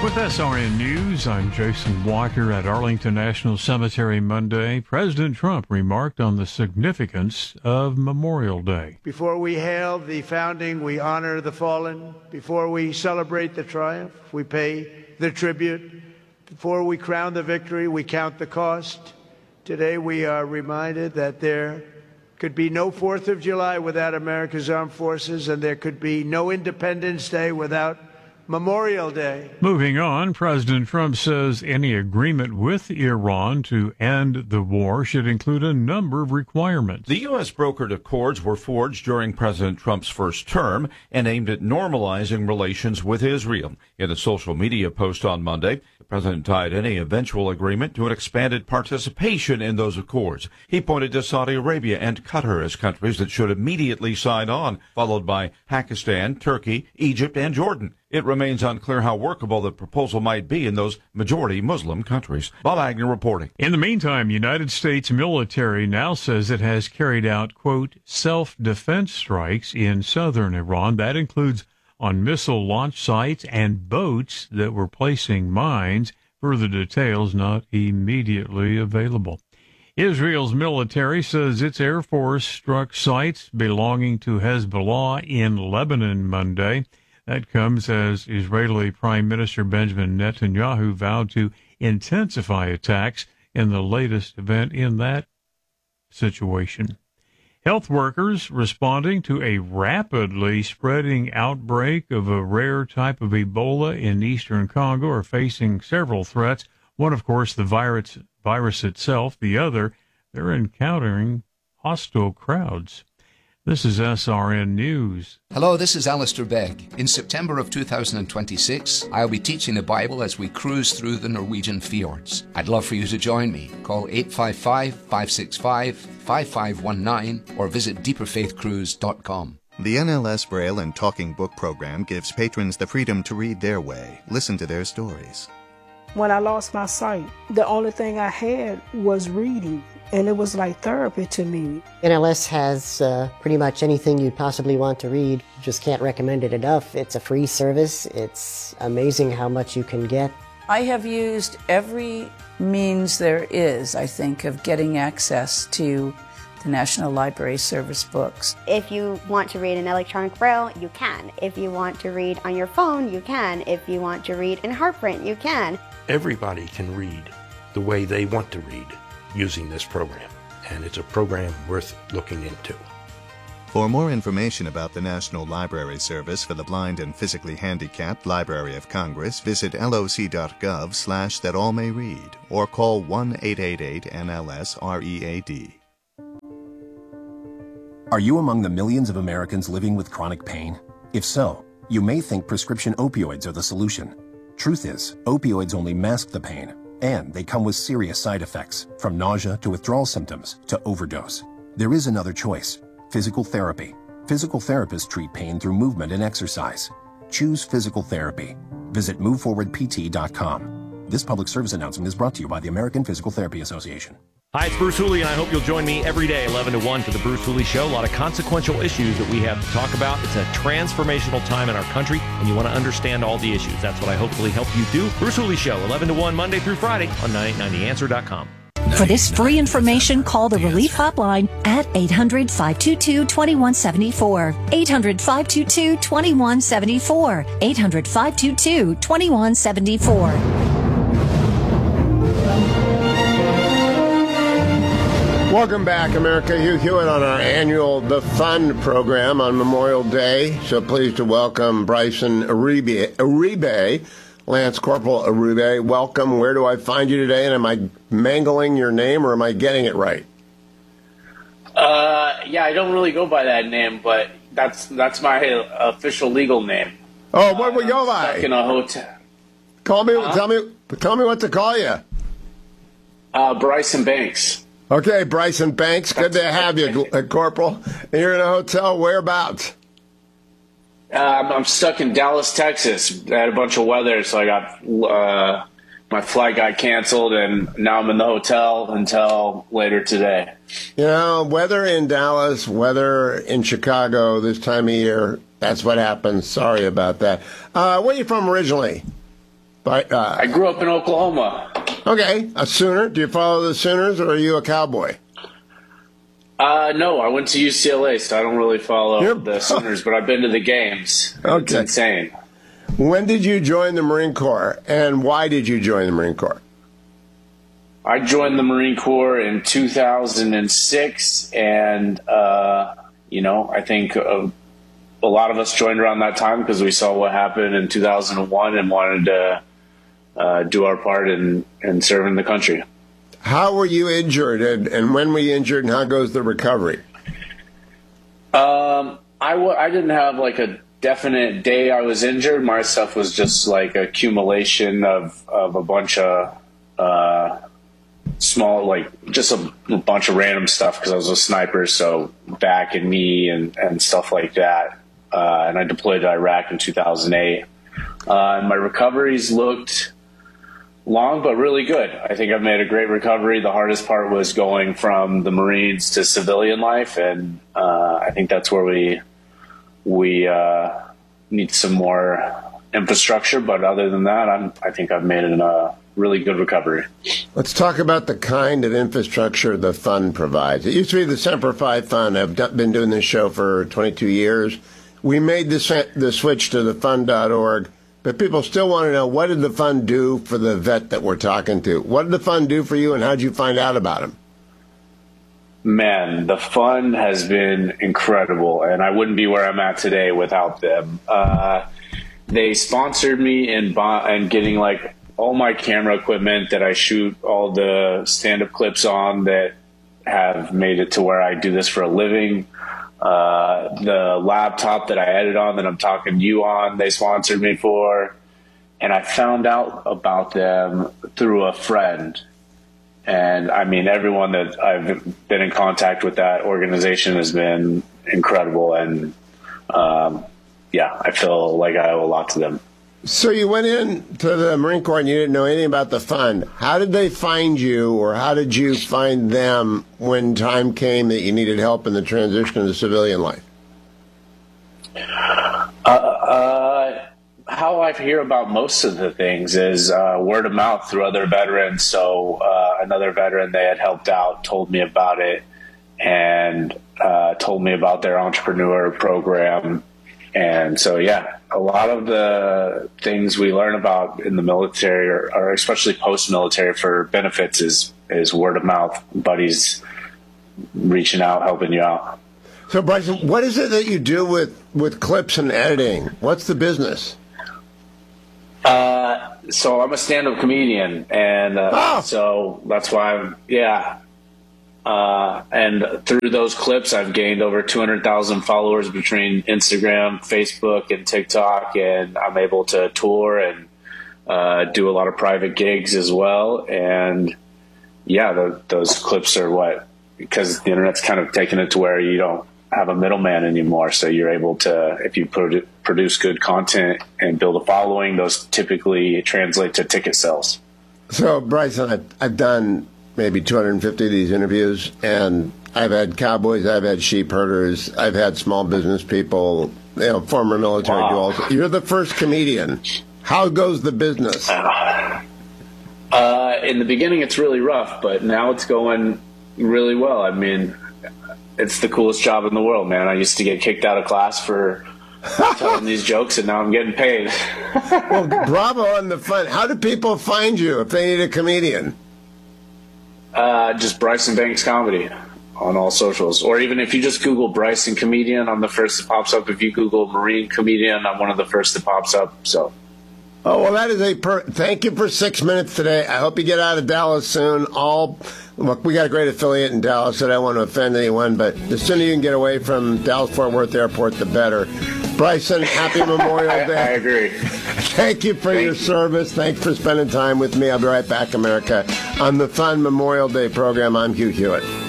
With SRN News, I'm Jason Walker. At Arlington National Cemetery Monday, President Trump remarked on the significance of Memorial Day. Before we hail the founding, we honor the fallen. Before we celebrate the triumph, we pay the tribute. Before we crown the victory, we count the cost. Today we are reminded that there could be no 4th of July without America's armed forces, and there could be no Independence Day without Memorial Day. Moving on, President Trump says any agreement with Iran to end the war should include a number of requirements. The U.S. brokered accords were forged during President Trump's first term and aimed at normalizing relations with Israel. In a social media post on Monday, the president tied any eventual agreement to an expanded participation in those accords. He pointed to Saudi Arabia and Qatar as countries that should immediately sign on, followed by Pakistan, Turkey, Egypt, and Jordan. It remains unclear how workable the proposal might be in those majority Muslim countries. Bob Agnew reporting. In the meantime, United States military now says it has carried out, quote, self-defense strikes in southern Iran. That includes on missile launch sites and boats that were placing mines. Further details not immediately available. Israel's military says its Air Force struck sites belonging to Hezbollah in Lebanon Monday. That comes as Israeli Prime Minister Benjamin Netanyahu vowed to intensify attacks in the latest event in that situation. Health workers responding to a rapidly spreading outbreak of a rare type of Ebola in eastern Congo are facing several threats. One, of course, the virus itself. The other, they're encountering hostile crowds. This is SRN News. Hello, this is Alistair Begg. In September of 2026, I'll be teaching the Bible as we cruise through the Norwegian fjords. I'd love for you to join me. Call 855-565-5519 or visit deeperfaithcruise.com. The NLS Braille and Talking Book program gives patrons the freedom to read their way, listen to their stories. When I lost my sight, the only thing I had was reading, and it was like therapy to me. NLS has pretty much anything you'd possibly want to read. Just can't recommend it enough. It's a free service. It's amazing how much you can get. I have used every means there is, I think, of getting access to the National Library Service books. If you want to read in electronic braille, you can. If you want to read on your phone, you can. If you want to read in HeartPrint, you can. Everybody can read the way they want to read using this program, and it's a program worth looking into. For more information about the National Library Service for the Blind and Physically Handicapped Library of Congress, visit loc.gov/thatallmayread or call 1-888-NLS-READ. Are you among the millions of Americans living with chronic pain? If so, you may think prescription opioids are the solution. Truth is, opioids only mask the pain, and they come with serious side effects, from nausea to withdrawal symptoms to overdose. There is another choice: physical therapy. Physical therapists treat pain through movement and exercise. Choose physical therapy. Visit moveforwardpt.com. This public service announcement is brought to you by the American Physical Therapy Association. Hi, it's Bruce Hooley, and I hope you'll join me every day, 11 to 1, for the Bruce Hooley Show. A lot of consequential issues that we have to talk about. It's a transformational time in our country, and you want to understand all the issues. That's what I hopefully help you do. Bruce Hooley Show, 11 to 1, Monday through Friday on 9890theanswer.com. For this free information, call the Relief Hotline at 800-522-2174. 800-522-2174. 800-522-2174. Welcome back, America. Hugh Hewitt on our annual The Fund program on Memorial Day. So pleased to welcome Bryson Uribe, Lance Corporal Uribe. Welcome. Where do I find you today? And am I mangling your name or am I getting it right? Yeah, I don't really go by that name, but that's my official legal name. Oh, what do we go by? Stuck in a hotel. Tell me what to call you. Bryson Banks. Okay, Bryson Banks, good to have you, Corporal. And you're in a hotel, whereabouts? I'm stuck in Dallas, Texas. I had a bunch of weather, so I got my flight got canceled, and now I'm in the hotel until later today. You know, weather in Dallas, weather in Chicago this time of year, that's what happens. Sorry about that. Where are you from originally? I grew up in Oklahoma. Okay, a Sooner. Do you follow the Sooners, or are you a Cowboy? No, I went to UCLA, so I don't really follow the Sooners, but I've been to the games. Okay. It's insane. When did you join the Marine Corps, and why did you join the Marine Corps? I joined the Marine Corps in 2006, and, I think a lot of us joined around that time because we saw what happened in 2001 and wanted to do our part in serving the country. How were you injured, and when were you injured, and how goes the recovery? I didn't have like a definite day I was injured. My stuff was just like accumulation of a bunch of small, like just a bunch of random stuff because I was a sniper, so back and knee and stuff like that. And I deployed to Iraq in 2008. And my recoveries looked long but really good. I think I've made a great recovery. The hardest part was going from the Marines to civilian life, and I think that's where we need some more infrastructure. But other than that, I think I've made a really good recovery. Let's talk about the kind of infrastructure the fund provides. It used to be the Semper Fi Fund. I've been doing this show for 22 years. We made the switch to the fund.org. But people still want to know, what did the fund do for the vet that we're talking to? What did the fund do for you, and how did you find out about him? Man, the fund has been incredible, and I wouldn't be where I'm at today without them. They sponsored me in getting like all my camera equipment that I shoot all the stand-up clips on that have made it to where I do this for a living. The laptop that I edit on that I'm talking to you on, they sponsored me for. And I found out about them through a friend. And I mean, everyone that I've been in contact with that organization has been incredible. And I feel like I owe a lot to them. So you went in to the Marine Corps and you didn't know anything about the fund. How did they find you, or how did you find them when time came that you needed help in the transition to civilian life? How I hear about most of the things is word of mouth through other veterans. So another veteran they had helped out told me about it and told me about their entrepreneur program. And so, a lot of the things we learn about in the military, or especially post-military for benefits, is word of mouth, buddies reaching out, helping you out. So, Bryson, what is it that you do with clips and editing? What's the business? So I'm a stand-up comedian, and so that's why and through those clips, I've gained over 200,000 followers between Instagram, Facebook, and TikTok, and I'm able to tour and do a lot of private gigs as well. And those clips are because the internet's kind of taken it to where you don't have a middleman anymore. So you're able to, if you produce good content and build a following, those typically translate to ticket sales. So, Bryson, I've done maybe 250 of these interviews, and I've had cowboys, I've had sheep herders, I've had small business people, former military duels. You're the first comedian. How goes the business? In the beginning, it's really rough, but now it's going really well. I mean, it's the coolest job in the world, man. I used to get kicked out of class for telling these jokes, and now I'm getting paid. Well, bravo on the fun. How do people find you if they need a comedian? Just Bryson Banks Comedy on all socials. Or even if you just Google Bryson Comedian, I'm the first that pops up. If you Google Marine Comedian, I'm one of the first that pops up. So. Oh, well, that is thank you for 6 minutes today. I hope you get out of Dallas soon. Look, we got a great affiliate in Dallas, so I don't want to offend anyone, but the sooner you can get away from Dallas-Fort Worth Airport, the better. Bryson, happy Memorial Day. I agree. Thank you for your service. Thanks for spending time with me. I'll be right back, America. On the Fun Memorial Day program, I'm Hugh Hewitt.